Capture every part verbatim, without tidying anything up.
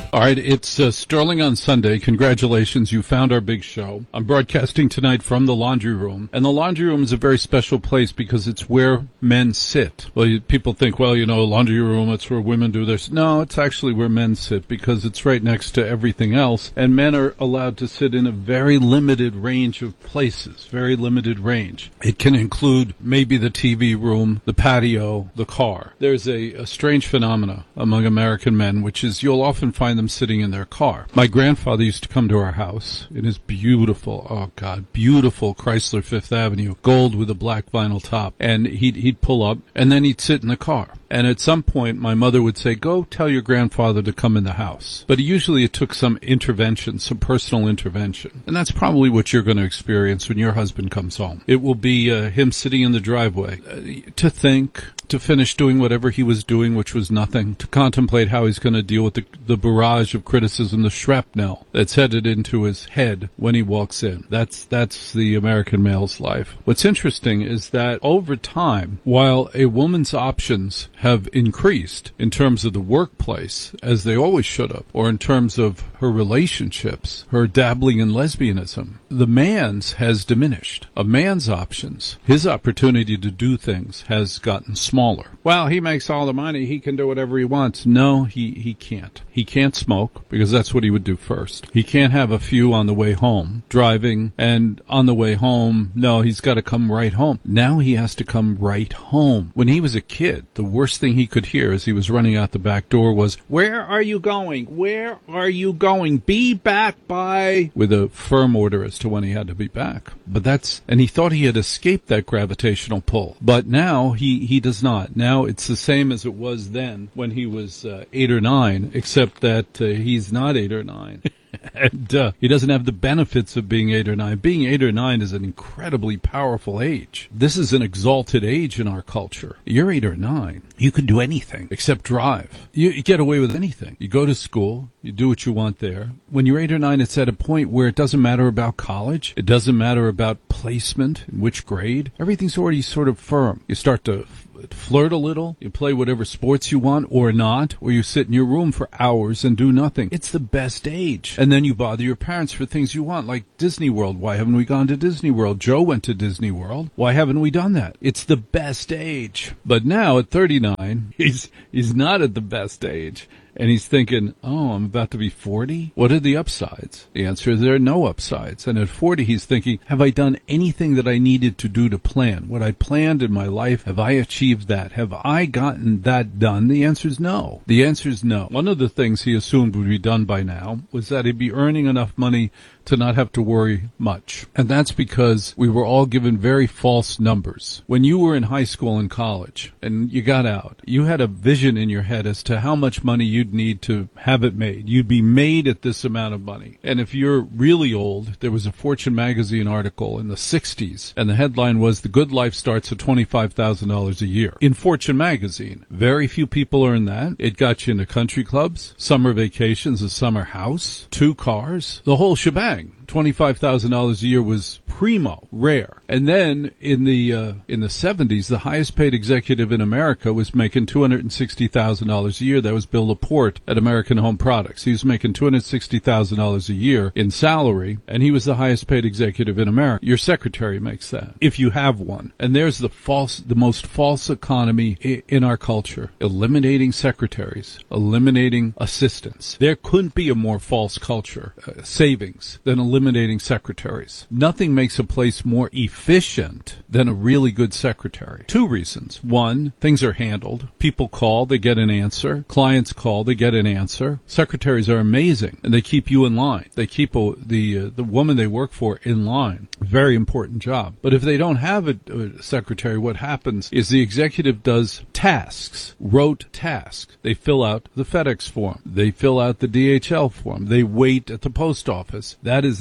All right, it's uh, Sterling on Sunday. Congratulations, you found our big show. I'm broadcasting tonight from the laundry room. And the laundry room is a very special place because it's where men sit. Well, you, people think, well, you know, laundry room, it's where women do this. No, it's actually where men sit because it's right next to everything else. And men are allowed to sit in a very limited range of places, very limited range. It can include maybe the T V room, the patio, the car. There's a, a strange phenomena among American men, which is you'll often find them sitting in their car. My grandfather used to come to our house in his beautiful, oh God, beautiful Chrysler Fifth Avenue, gold with a black vinyl top. And he'd, he'd pull up and then he'd sit in the car. And at some point, my mother would say, go tell your grandfather to come in the house. But usually it took some intervention, some personal intervention. And that's probably what you're going to experience when your husband comes home. It will be uh, him sitting in the driveway uh, to think, to finish doing whatever he was doing, which was nothing, to contemplate how he's going to deal with the, the barrage of criticism, the shrapnel that's headed into his head when he walks in. That's, that's the American male's life. What's interesting is that over time, while a woman's options have increased in terms of the workplace, as they always should have, or in terms of her relationships, her dabbling in lesbianism, the man's has diminished. A man's options, his opportunity to do things has gotten smaller. Well, he makes all the money, he can do whatever he wants. No, he, he can't. He can't smoke, because that's what he would do first. He can't have a few on the way home, driving, and on the way home, no, he's got to come right home. Now he has to come right home. When he was a kid, the worst thing he could hear as he was running out the back door was, where are you going? Where are you going? Be back by, with a firm order as to when he had to be back. But that's, and he thought he had escaped that gravitational pull. But now he, he does not. Now it's the same as it was then when he was uh, eight or nine, except that uh, he's not eight or nine. And uh, he doesn't have the benefits of being eight or nine. Being eight or nine is an incredibly powerful age. This is an exalted age in our culture. You're eight or nine. You can do anything except drive. You, you get away with anything. You go to school. You do what you want there. When you're eight or nine, it's at a point where it doesn't matter about college. It doesn't matter about placement, in which grade. Everything's already sort of firm. You start to flirt a little, you play whatever sports you want or not, or you sit in your room for hours and do nothing. It's the best age. And then you bother your parents for things you want, like Disney World. Why haven't we gone to Disney World? Joe went to Disney World. Why haven't we done that? It's the best age. But now at thirty-nine, he's he's not at the best age. And he's thinking, oh, I'm about to be forty? What are the upsides? The answer is there are no upsides. And at forty, he's thinking, have I done anything that I needed to do to plan? What I planned in my life, have I achieved that? Have I gotten that done? The answer is no. The answer is no. One of the things he assumed would be done by now was that he'd be earning enough money to not have to worry much. And that's because we were all given very false numbers. When you were in high school and college and you got out, you had a vision in your head as to how much money you'd need to have it made. You'd be made at this amount of money. And if you're really old, there was a Fortune magazine article in the sixties, and the headline was, The Good Life Starts at twenty-five thousand dollars a year. In Fortune magazine. Very few people earn that. It got you into country clubs, summer vacations, a summer house, two cars, the whole shebang. twenty-five thousand dollars a year was primo, rare. And then in the uh, in the seventies, the highest paid executive in America was making two hundred sixty thousand dollars a year. That was Bill Laporte at American Home Products. He was making two hundred sixty thousand dollars a year in salary, and he was the highest paid executive in America. Your secretary makes that, if you have one. And there's the false, the most false economy I- in our culture. Eliminating secretaries, eliminating assistants. There couldn't be a more false culture, uh, savings, than eliminating secretaries. Nothing makes a place more efficient than a really good secretary. Two reasons. One, things are handled. People call, they get an answer. Clients call, they get an answer. Secretaries are amazing, and they keep you in line. They keep a, the uh, the woman they work for in line. Very important job. But if they don't have a, a secretary, what happens is the executive does tasks, rote tasks. They fill out the FedEx form. They fill out the D H L form. They wait at the post office. That is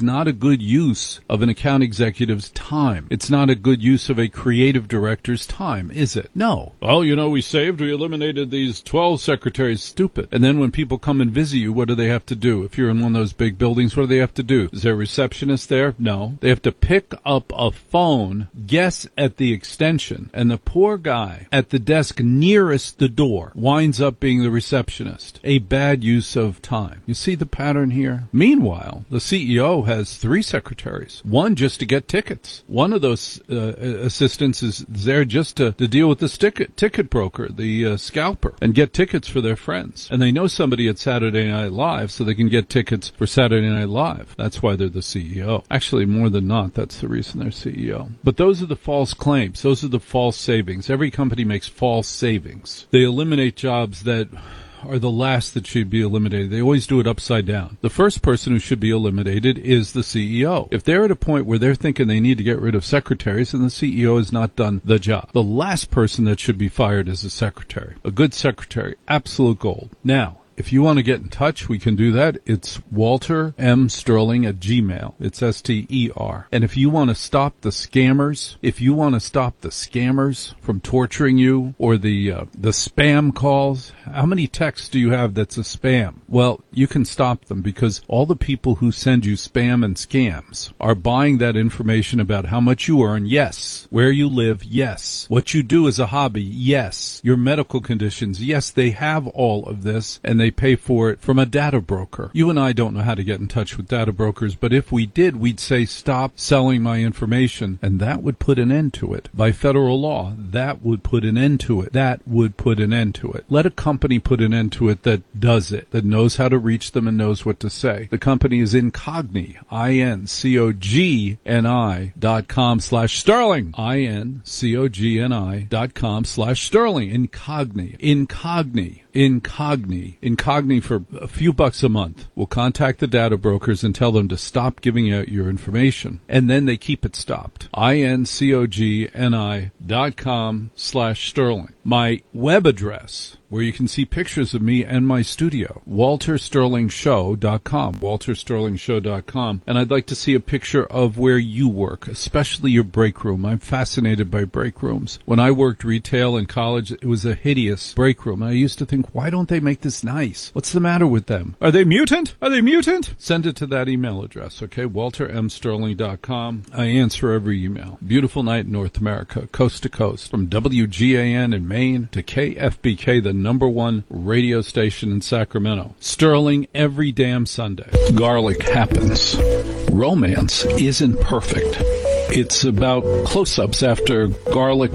not a good use of an account executive's time. It's not a good use of a creative director's time, is it? No. Oh, you know, we saved, we eliminated these twelve secretaries. Stupid. And then when people come and visit you, what do they have to do? If you're in one of those big buildings, what do they have to do? Is there a receptionist there? No. They have to pick up a phone, guess at the extension, and the poor guy at the desk nearest the door winds up being the receptionist. A bad use of time. You see the pattern here? Meanwhile, the C E O has three secretaries. One just to get tickets. One of those uh, assistants is there just to, to deal with the ticket, ticket broker, the uh, scalper, and get tickets for their friends. And they know somebody at Saturday Night Live, so they can get tickets for Saturday Night Live. That's why they're the C E O. Actually, more than not, that's the reason they're C E O. But those are the false claims. Those are the false savings. Every company makes false savings. They eliminate jobs that are the last that should be eliminated. They always do it upside down. The first person who should be eliminated is the C E O. If they're at a point where they're thinking they need to get rid of secretaries, then the C E O has not done the job. The last person that should be fired is the secretary. A good secretary, absolute gold. Now, if you want to get in touch, we can do that. It's Walter M. Sterling at Gmail. It's S T E R. And if you want to stop the scammers, if you want to stop the scammers from torturing you, or the uh, the spam calls, how many texts do you have that's a spam? Well, you can stop them, because all the people who send you spam and scams are buying that information about how much you earn, yes. Where you live, yes. What you do as a hobby, yes. Your medical conditions, yes, they have all of this, and they pay for it from a data broker. You and I don't know how to get in touch with data brokers, but if we did, we'd say, stop selling my information, and that would put an end to it. By federal law, that would put an end to it. That would put an end to it. Let a company put an end to it that does it, that knows how to reach them and knows what to say. The company is Incogni, I N C O G N I dot com slash Sterling. I N C O G N I dot com slash Sterling. Incogni. Incogni. Incogni. Incogni for a few bucks a month will contact the data brokers and tell them to stop giving out your information. And then they keep it stopped. I N C O G N I dot com slash Sterling. My web address, where you can see pictures of me and my studio, walter sterling show dot com, walter sterling show dot com. And I'd like to see a picture of where you work, especially your break room. I'm fascinated by break rooms. When I worked retail in college, it was a hideous break room. I used to think, why don't they make this nice? What's the matter with them? Are they mutant? Are they mutant? Send it to that email address, okay? walter m sterling dot com. I answer every email. Beautiful night in North America, coast to coast, from W G A N in Maine to K F B K, the number one radio station in Sacramento. Sterling every damn Sunday. Garlic happens. Romance isn't perfect. It's about close-ups after garlic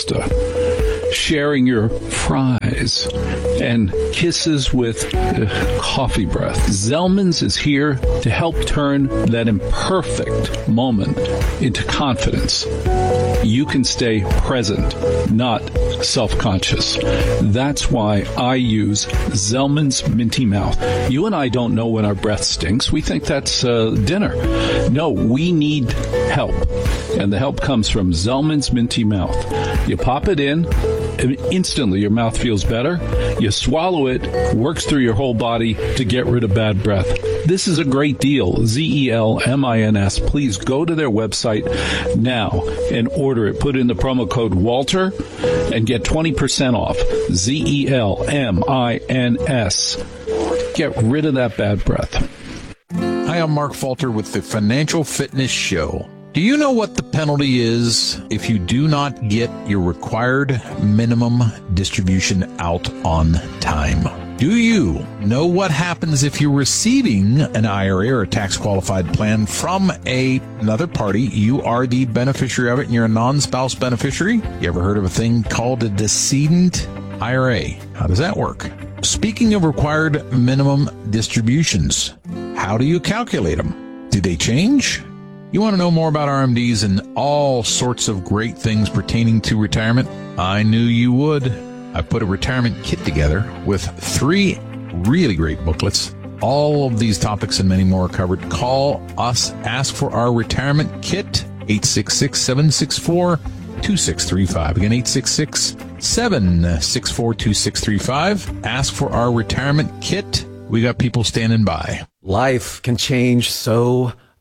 pasta, sharing your fries, and kisses with uh, coffee breath. Zellman's is here to help turn that imperfect moment into confidence. You can stay present, not self-conscious. That's why I use Zellman's Minty Mouth. You and I don't know when our breath stinks. We think that's uh, dinner. No, we need help. And the help comes from Zellman's Minty Mouth. You pop it in, and instantly your mouth feels better. You swallow it, works through your whole body to get rid of bad breath. This is a great deal. Z E L M I N S. Please go to their website now and order it. Put in the promo code Walter and get twenty percent off. Z E L M I N S. Get rid of that bad breath. Hi, I'm Mark Falter with the Financial Fitness Show. Do you know what the penalty is if you do not get your required minimum distribution out on time? Do you know what happens if you're receiving an I R A or a tax-qualified plan from a, another party? You are the beneficiary of it, and you're a non-spouse beneficiary? You ever heard of a thing called a decedent I R A? How does that work? Speaking of required minimum distributions, how do you calculate them? Do they change? You want to know more about R M Ds and all sorts of great things pertaining to retirement? I knew you would. I put a retirement kit together with three really great booklets. All of these topics and many more are covered. Call us. Ask for our retirement kit. eight six six, seven six four, two six three five. Again, eight six six, seven six four, two six three five. Ask for our retirement kit. We got people standing by. Life can change so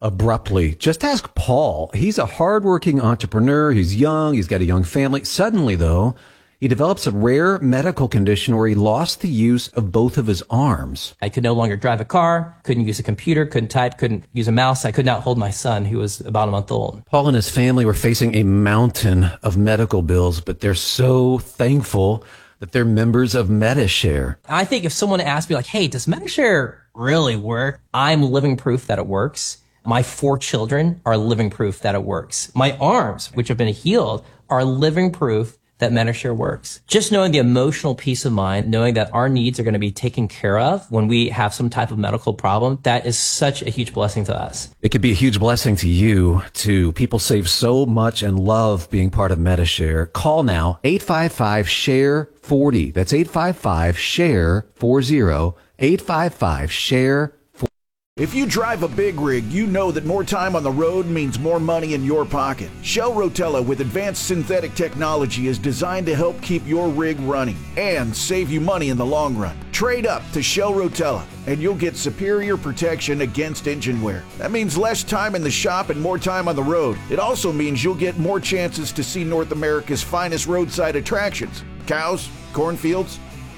abruptly. Just ask Paul. He's a hardworking entrepreneur. He's young. He's got a young family. Suddenly, though, he develops a rare medical condition where he lost the use of both of his arms. I could no longer drive a car, couldn't use a computer, couldn't type, couldn't use a mouse. I could not hold my son, who was about a month old. Paul and his family were facing a mountain of medical bills, but they're so thankful that they're members of Medi-Share. I think if someone asked me like, hey, does Medi-Share really work? I'm living proof that it works. My four children are living proof that it works. My arms, which have been healed, are living proof that Medi-Share works. Just knowing the emotional peace of mind, knowing that our needs are going to be taken care of when we have some type of medical problem, that is such a huge blessing to us. It could be a huge blessing to you, too. People save so much and love being part of Medi-Share. Call now, eight five five, S H A R E forty. That's eight five five, S H A R E forty, eight five five, S H A R E. If you drive a big rig, you know that more time on the road means more money in your pocket. Shell Rotella with advanced synthetic technology is designed to help keep your rig running and save you money in the long run. Trade up to Shell Rotella and you'll get superior protection against engine wear. That means less time in the shop and more time on the road. It also means you'll get more chances to see North America's finest roadside attractions. Cows, cornfields,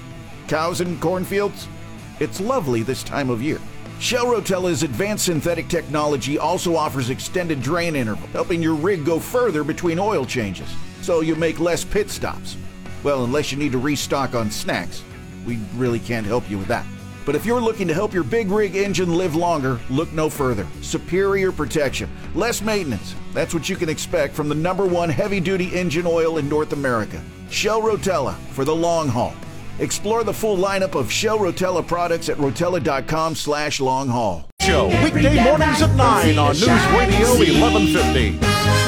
cows and cornfields. It's lovely this time of year. Shell Rotella's advanced synthetic technology also offers extended drain interval, helping your rig go further between oil changes, so you make less pit stops. Well, unless you need to restock on snacks. We really can't help you with that. But if you're looking to help your big rig engine live longer, look no further. Superior protection, less maintenance. That's what you can expect from the number one heavy-duty engine oil in North America. Shell Rotella, for the long haul. Explore the full lineup of Shell Rotella products at rotella.com slash long haul. Show weekday mornings at nine on News Radio eleven fifty.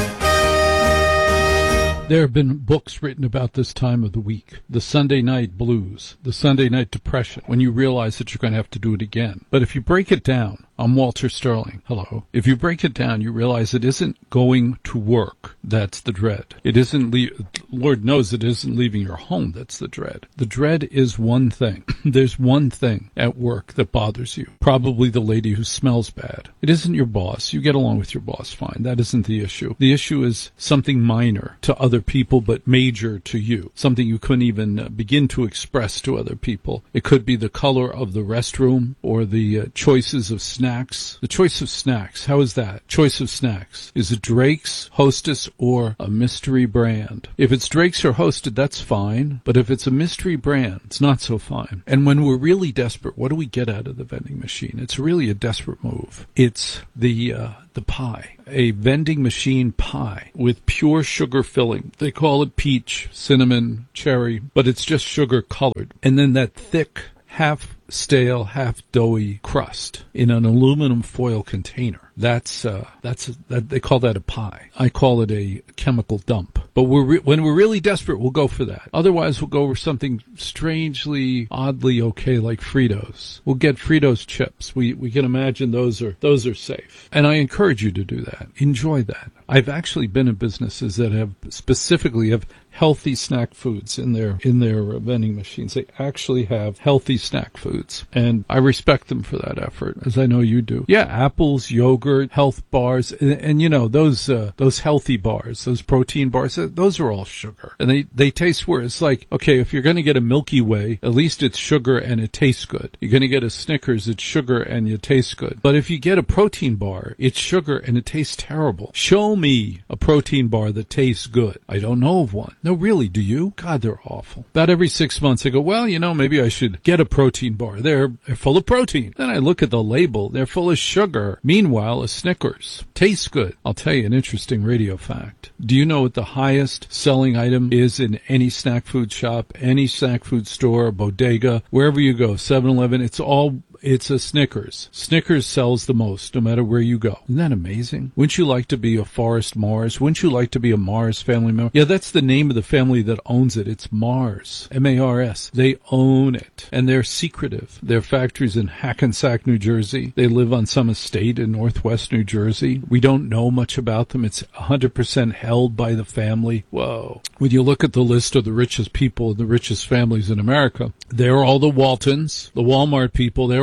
There have been books written about this time of the week. The Sunday night blues, the Sunday night depression, when you realize that you're going to have to do it again. But if you break it down, I'm Walter Sterling. Hello. If you break it down, you realize it isn't going to work. That's the dread. It isn't, le- Lord knows it isn't leaving your home. That's the dread. The dread is one thing. There's one thing at work that bothers you. Probably the lady who smells bad. It isn't your boss. You get along with your boss fine. That isn't the issue. The issue is something minor to other people, but major to you. Something you couldn't even uh, begin to express to other people. It could be the color of the restroom or the uh, choices of snacks. Snacks. The choice of snacks. How is that? Choice of snacks. Is it Drake's, Hostess, or a mystery brand? If it's Drake's or Hostess, that's fine. But if it's a mystery brand, it's not so fine. And when we're really desperate, what do we get out of the vending machine? It's really a desperate move. It's the, uh, the pie. A vending machine pie with pure sugar filling. They call it peach, cinnamon, cherry, but it's just sugar colored. And then that thick, half stale, half doughy crust in an aluminum foil container. That's uh, that's a, that they call that a pie. I call it a chemical dump. But we're re- when we're really desperate, we'll go for that. Otherwise, we'll go for something strangely, oddly okay, like Fritos. We'll get Fritos chips. We we can imagine those are those are safe. And I encourage you to do that. Enjoy that. I've actually been in businesses that have specifically have healthy snack foods in their in their vending machines. They actually have healthy snack foods, and I respect them for that effort, as I know you do. Yeah, apples, yogurt, health bars, and, and you know those uh, those healthy bars, those protein bars. Those are all sugar, and they they taste weird. It's like, okay, if you're going to get a Milky Way, at least it's sugar and it tastes good. You're going to get a Snickers, it's sugar and it tastes good. But if you get a protein bar, it's sugar and it tastes terrible. Show me a protein bar that tastes good. I don't know of one. No, really, do you? God, they're awful. About every six months, I go, well, you know, maybe I should get a protein bar. They're, they're full of protein. Then I look at the label. They're full of sugar. Meanwhile, a Snickers tastes good. I'll tell you an interesting radio fact. Do you know what the highest selling item is in any snack food shop, any snack food store, bodega, wherever you go, seven eleven? It's all... It's a Snickers. Snickers sells the most, no matter where you go. Isn't that amazing? Wouldn't you like to be a Forrest Mars? Wouldn't you like to be a Mars family member? Yeah, that's the name of the family that owns it. It's Mars. M A R S. They own it. And they're secretive. Their factory's in Hackensack, New Jersey. They live on some estate in northwest New Jersey. We don't know much about them. It's one hundred percent held by the family. Whoa. When you look at the list of the richest people, the richest families in America, they're all the Waltons, the Walmart people. They're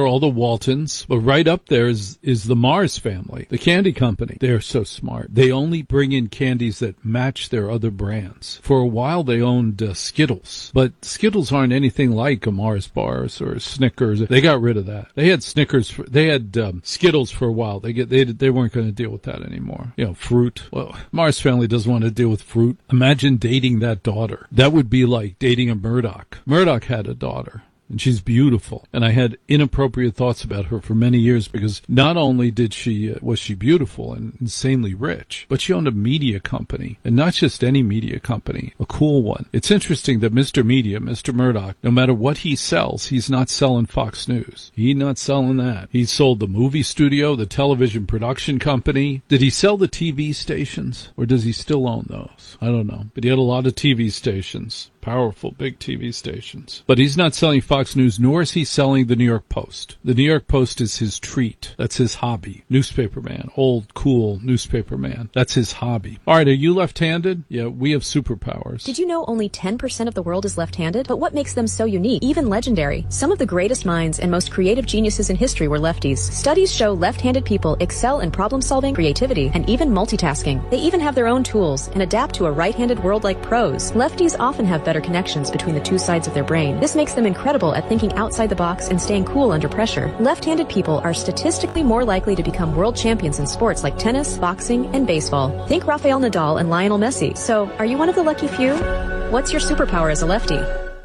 there, all the Waltons. But right up there is, is the Mars family, the candy company. They're so smart. They only bring in candies that match their other brands. For a while, they owned uh, Skittles. But Skittles aren't anything like a Mars bars or Snickers. They got rid of that. They had Snickers. For, they had um, Skittles for a while. They get they they weren't going to deal with that anymore. You know, fruit. Well, Mars family doesn't want to deal with fruit. Imagine dating that daughter. That would be like dating a Murdoch. Murdoch had a daughter. And she's beautiful. And I had inappropriate thoughts about her for many years because not only did she, uh, was she beautiful and insanely rich, but she owned a media company. And not just any media company, a cool one. It's interesting that Mister Media, Mister Murdoch, no matter what he sells, he's not selling Fox News. He's not selling that. He sold the movie studio, the television production company. Did he sell the T V stations? Or does he still own those? I don't know. But he had a lot of T V stations. Powerful, big T V stations. But he's not selling Fox News, nor is he selling the New York Post. The New York Post is his treat. That's his hobby. Newspaper man. Old, cool newspaper man. That's his hobby. All right, are you left-handed? Yeah, we have superpowers. Did you know only ten percent of the world is left-handed? But what makes them so unique, even legendary? Some of the greatest minds and most creative geniuses in history were lefties. Studies show left-handed people excel in problem-solving, creativity, and even multitasking. They even have their own tools and adapt to a right-handed world like pros. Lefties often have better connections between the two sides of their brain. This makes them incredible at thinking outside the box and staying cool under pressure. Left-handed people are statistically more likely to become world champions in sports like tennis, boxing, and baseball. Think Rafael Nadal and Lionel Messi. So, are you one of the lucky few? What's your superpower as a lefty?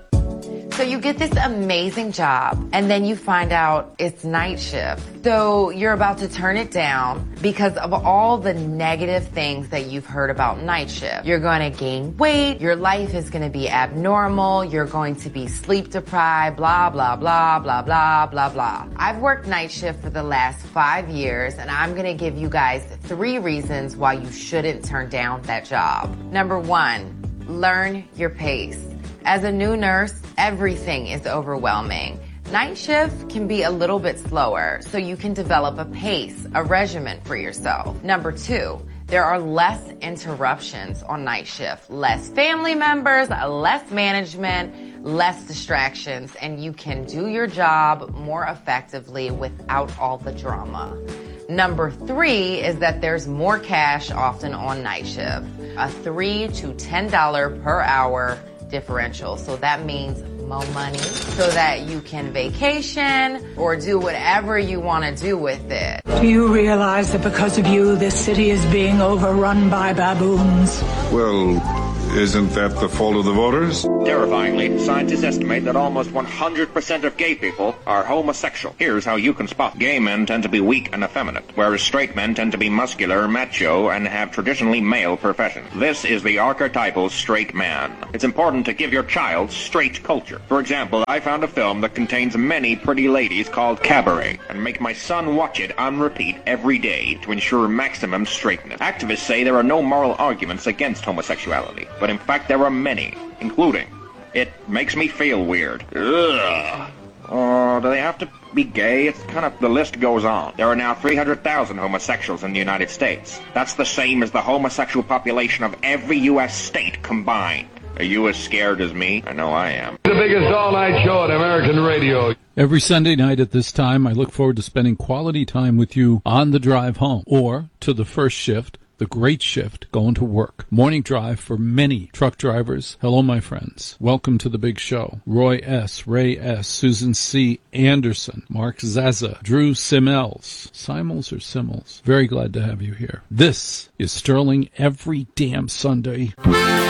So you get this amazing job, and then you find out it's night shift. So you're about to turn it down because of all the negative things that you've heard about night shift. You're going to gain weight, your life is going to be abnormal, you're going to be sleep deprived, blah, blah, blah, blah, blah, blah, blah. I've worked night shift for the last five years, and I'm going to give you guys three reasons why you shouldn't turn down that job. Number one, learn your pace. As a new nurse, everything is overwhelming. Night shift can be a little bit slower, so you can develop a pace, a regimen for yourself. Number two, there are less interruptions on night shift. Less family members, less management, less distractions, and you can do your job more effectively without all the drama. Number three is that there's more cash often on night shift. A three to ten dollars per hour differential. So that means more money so that you can vacation or do whatever you want to do with it. Do you realize that because of you, this city is being overrun by baboons? Well, isn't that the fault of the voters? Terrifyingly, scientists estimate that almost one hundred percent of gay people are homosexual. Here's how you can spot. Gay men tend to be weak and effeminate, whereas straight men tend to be muscular, macho, and have traditionally male professions. This is the archetypal straight man. It's important to give your child straight culture. For example, I found a film that contains many pretty ladies called Cabaret, and make my son watch it on repeat every day to ensure maximum straightness. Activists say there are no moral arguments against homosexuality, but in fact there are many, including, it makes me feel weird. Ugh. Oh, do they have to be gay? It's kind of, the list goes on. There are now three hundred thousand homosexuals in the United States. That's the same as the homosexual population of every U S state combined. Are you as scared as me? I know I am. The biggest all-night show on American radio. Every Sunday night at this time, I look forward to spending quality time with you on the drive home or to the first shift, the great shift, going to work. Morning drive for many truck drivers. Hello, my friends. Welcome to the big show. Roy S., Ray S., Susan C. Anderson, Mark Zaza, Drew Simmels. Simels or Simmels? Very glad to have you here. This is Sterling every damn Sunday.